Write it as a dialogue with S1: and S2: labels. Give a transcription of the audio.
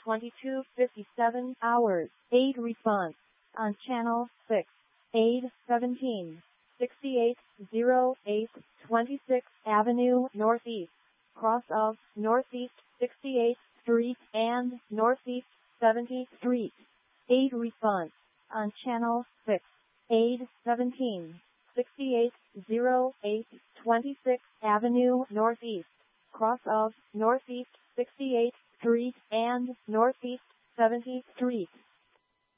S1: 22:57 hours. 8 response on channel 6. 8:17. 6808 26th Avenue Northeast, cross of Northeast 68th Street and Northeast 70th Street. 8 response on channel 6. 8:17. 6808 26th Avenue Northeast, cross of Northeast 68th Street and Northeast 70th Street.